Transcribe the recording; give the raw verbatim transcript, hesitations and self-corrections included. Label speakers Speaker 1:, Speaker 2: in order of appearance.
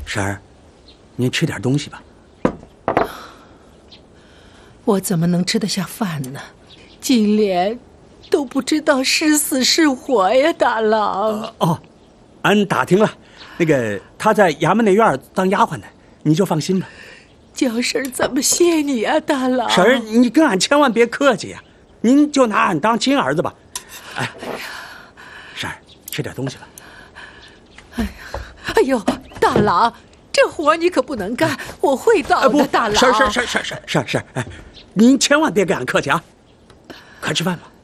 Speaker 1: 婶儿，您吃点东西吧。
Speaker 2: 我怎么能吃得下饭呢？金莲都不知道是死是活呀，大郎。
Speaker 1: 呃、哦，俺打听了，那个她在衙门内院当丫鬟呢，你就放心吧。
Speaker 2: 叫婶怎么谢你啊，大郎？
Speaker 1: 婶儿，你跟俺千万别客气呀，您就拿俺当亲儿子吧。哎，婶儿，吃点东西吧。
Speaker 2: 哎呀，哎呦，大郎，这活你可不能干，我会倒的，大郎。
Speaker 1: 婶儿，婶儿，婶儿，婶儿，婶儿，婶儿，哎，您千万别跟俺客气啊，快吃饭吧。